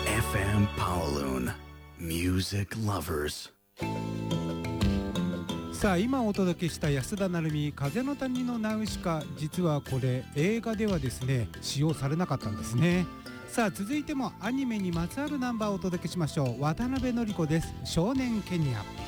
FM Kowloon Music Lovers。 さあ今お届けした安田成美風の谷のナウシカ、実はこれ映画ではですね使用されなかったんですね。さあ続いてもアニメにまつわるナンバーをお届けしましょう。渡辺典子です。少年ケニア。